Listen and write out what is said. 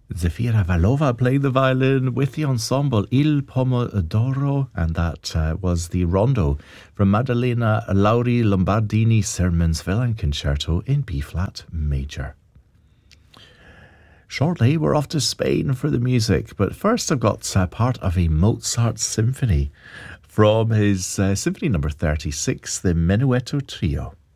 Zefira Valova played the violin with the ensemble Il Pomodoro, and that was the rondo from Maddalena Lauri Lombardini Sermon's Violin Concerto in B-flat major. Shortly, we're off to Spain for the music, but first I've got part of a Mozart symphony from his Symphony No. 36, the Menuetto Trio.